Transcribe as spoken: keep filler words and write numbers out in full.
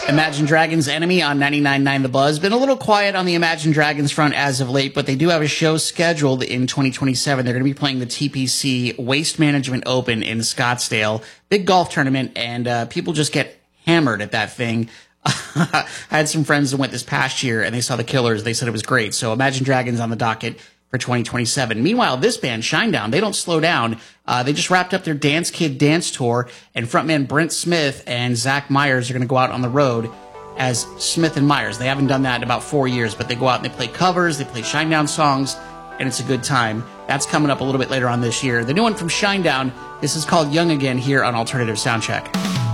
Imagine Dragons Enemy on ninety-nine point nine The Buzz. Been a little quiet on the Imagine Dragons front as of late, but they do have a show scheduled in twenty twenty-seven. They're going to be playing the T P C Waste Management Open in Scottsdale. Big golf tournament, and uh, people just get hammered at that thing. I had some friends that went this past year, and they saw the Killers. They said it was great. So Imagine Dragons on the docket for twenty twenty-seven. Meanwhile, this band, Shinedown, they don't slow down. Uh, they just wrapped up their Dance Kid Dance Tour, and frontman Brent Smith and Zach Myers are going to go out on the road as Smith and Myers. They haven't done that in about four years, but they go out and they play covers, they play Shinedown songs, and it's a good time. That's coming up a little bit later on this year. The new one from Shinedown, this is called Young Again here on Alternative Soundcheck.